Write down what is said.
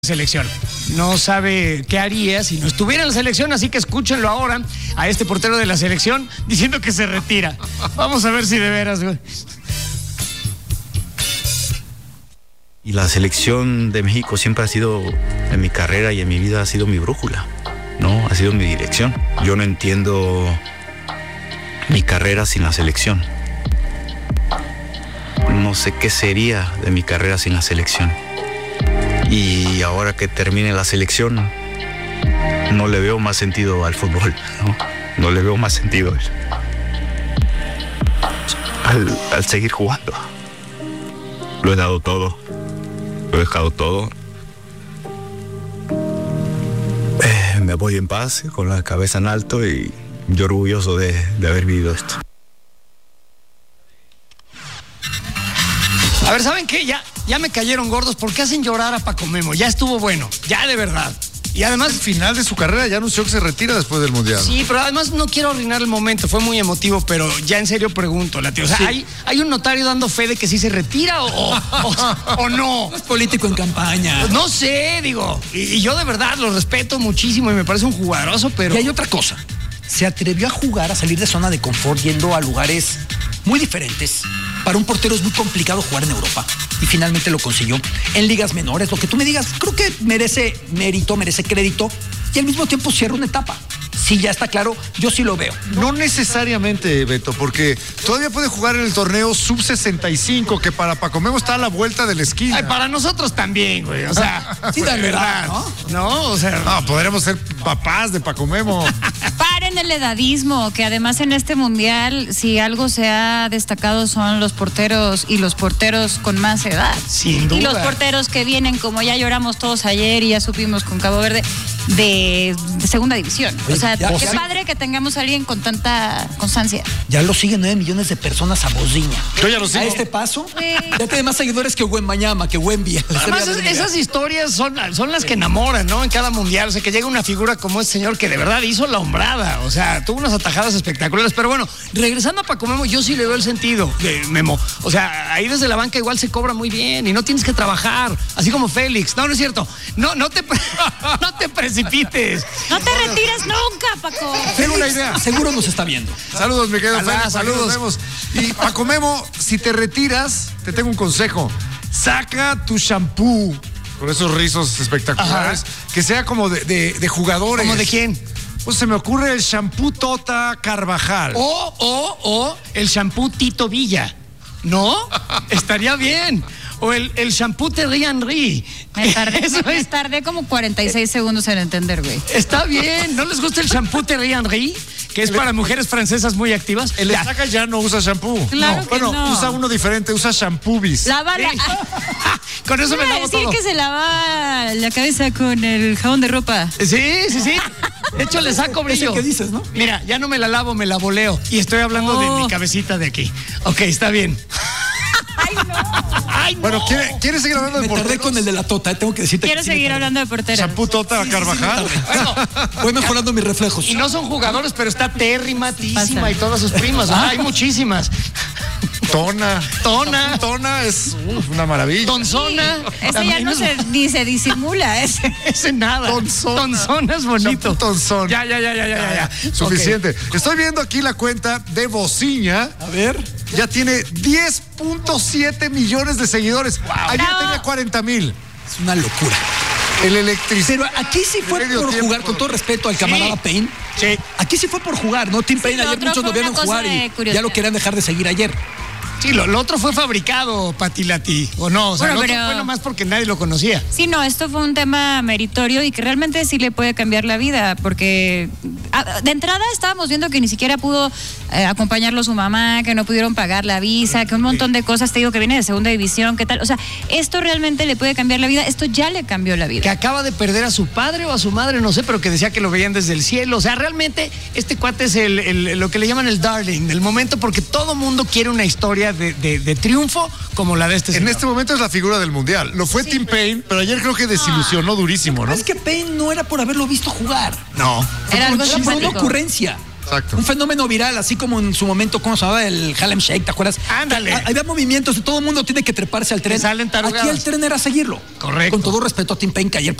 Selección. No sabe qué haría si no estuviera en la selección, así que escúchenlo ahora a este portero de la selección diciendo que se retira. Vamos a ver si de veras, güey. Y la selección de México siempre ha sido, en mi carrera y en mi vida, ha sido mi brújula, ¿no? Ha sido mi dirección. Yo no entiendo mi carrera sin la selección. No sé qué sería de mi carrera sin la selección. Y ahora que termine la selección, no le veo más sentido al fútbol, ¿no? No le veo más sentido al seguir jugando. Lo he dado todo, lo he dejado todo. Me voy en paz, con la cabeza en alto y yo orgulloso de haber vivido esto. A ver, ¿saben qué? Ya me cayeron gordos. ¿Por qué hacen llorar a Paco Memo? Ya estuvo bueno, ya de verdad. Y además, al final de su carrera ya anunció que se retira después del Mundial. Sí, pero además no quiero arruinar el momento. Fue muy emotivo, pero ya en serio pregunto, Lati. O sea, sí. ¿Hay un notario dando fe de que sí se retira o no? No es político en campaña. No sé, digo. Y yo de verdad lo respeto muchísimo y me parece un jugadorazo, pero... Y hay otra cosa. Se atrevió a jugar, a salir de zona de confort, yendo a lugares muy diferentes. Para un portero es muy complicado jugar en Europa. Y finalmente lo consiguió en ligas menores. Lo que tú me digas, creo que merece mérito, merece crédito. Y al mismo tiempo cierra una etapa. Sí, ya está claro, yo sí lo veo. No necesariamente, Beto, porque todavía puede jugar en el torneo sub-65, que para Paco Memo está a la vuelta de la esquina. Ay, para nosotros también, güey. O sea, sí, de verdad, ¿no? No, o sea... No, podremos ser papás de Paco Memo. Paren el edadismo, que además en este mundial, si algo se ha destacado son los porteros y los porteros con más edad. Sin duda. Y los porteros que vienen, como ya lloramos todos ayer y ya supimos con Cabo Verde, de segunda división. O sea, qué padre que tengamos a alguien con tanta constancia. Ya lo siguen 9 millones de personas a Bosnia. Yo ya lo sigo. A este paso, ya tiene más seguidores que Wembanyama, que Wemby. Además, esas historias son las que enamoran, ¿no? En cada mundial. O sea, que llega una figura como este señor que de verdad hizo la hombrada. O sea, tuvo unas atajadas espectaculares. Pero bueno, regresando a Paco Memo, yo sí le veo el sentido de Memo. O sea, ahí desde la banca igual se cobra muy bien y no tienes que trabajar. Así como Félix. No es cierto. No te precipites. No te retires nunca, Paco. Tengo una idea. Seguro nos está viendo. Saludos, mi querido Félix. Saludos. Nos vemos. Y Paco Memo, si te retiras, te tengo un consejo. Saca tu shampoo con esos rizos espectaculares. Ajá. Que sea como de jugadores. ¿Cómo de quién? Pues se me ocurre el shampoo Tota Carvajal. O el shampoo Tito Villa. ¿No? Estaría bien. O el shampoo Thierry Henry. Me tardé como 46 segundos en entender, güey. Está bien. ¿No les gusta el shampoo Thierry Henry? Que es para mujeres francesas muy activas. El Estaca ya no usa shampoo. Claro que no. Usa uno diferente, usa shampoobis. Lávala. Sí. Con eso me lavo todo. decir que se lava la cabeza con el jabón de ropa. Sí. De hecho, le saco brillo. ¿Qué dices, no? Mira, ya no me la lavo, me la voleo. Y estoy hablando de mi cabecita de aquí. Ok, está bien. Ay, no. Ay, no. Bueno, ¿quieres seguir hablando de porteros? Me tardé con el de la Tota, tengo que decirte. Quiero seguir hablando de porteros. Shampoo Tota Carvajal. Bueno, voy mejorando mis reflejos. Y no son jugadores, pero está Terry Matísima y todas sus primas. Hay muchísimas. Tona es una maravilla. Tonzona. Ese ya no ni se disimula. Ese nada. Tonzona es bonito. Tonzón. Ya. Suficiente. Okay. Estoy viendo aquí la cuenta de Bociña. A ver. Ya tiene 10.7 millones de seguidores. Wow. Ayer tenía 40,000. Es una locura. El electricista. Pero aquí sí fue por jugar, con todo respeto al camarada Payne. Sí. Aquí sí fue por jugar, ¿no? Tim Payne ayer muchos lo vieron jugar y ya lo querían dejar de seguir ayer. Sí, lo otro fue fabricado, Pati Lati, ¿o no? O sea, bueno, lo otro fue nomás porque nadie lo conocía. Sí, no, esto fue un tema meritorio y que realmente sí le puede cambiar la vida, porque de entrada estábamos viendo que ni siquiera pudo acompañarlo su mamá, que no pudieron pagar la visa, que un montón de cosas, te digo, que viene de segunda división, ¿qué tal? O sea, esto realmente le puede cambiar la vida, esto ya le cambió la vida. Que acaba de perder a su padre o a su madre, no sé, pero que decía que lo veían desde el cielo. O sea, realmente este cuate es lo que le llaman el darling del momento, porque todo mundo quiere una historia de triunfo como la de este señor. En este momento es la figura del mundial. Lo fue Tim Payne, pero ayer creo que desilusionó durísimo, ¿no? Es que Payne no era por haberlo visto jugar. No. Era algo por una ocurrencia. Exacto. Un fenómeno viral, así como en su momento, ¿cómo se llamaba? El Harlem Shake, ¿te acuerdas? Ándale. Había movimientos y todo el mundo tiene que treparse al tren. salen tarugadas. Aquí el tren era seguirlo. Correcto. Con todo respeto a Tim Paine, que ayer